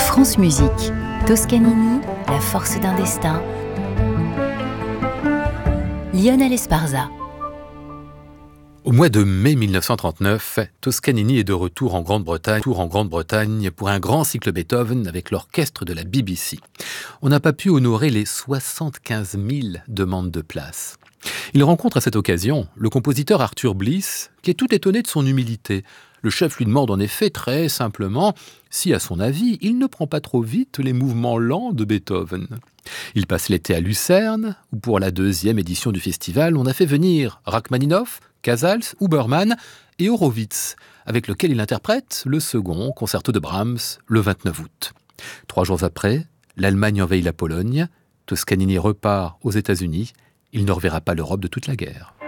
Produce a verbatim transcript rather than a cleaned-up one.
France Musique, Toscanini, la force d'un destin. Lionel Esparza. Au mois de mai mille neuf cent trente-neuf, Toscanini est de retour en Grande-Bretagne, en Grande-Bretagne pour un grand cycle Beethoven avec l'orchestre de la B B C. On n'a pas pu honorer les soixante-quinze mille demandes de place. Il rencontre à cette occasion le compositeur Arthur Bliss, qui est tout étonné de son humilité. Le chef lui demande en effet très simplement si, à son avis, il ne prend pas trop vite les mouvements lents de Beethoven. Il passe l'été à Lucerne, où pour la deuxième édition du festival, on a fait venir Rachmaninoff, Casals, Huberman et Horowitz, avec lequel il interprète le second concerto de Brahms le vingt-neuf août. Trois jours après, l'Allemagne envahit la Pologne, Toscanini repart aux États-Unis, il ne reverra pas l'Europe de toute la guerre.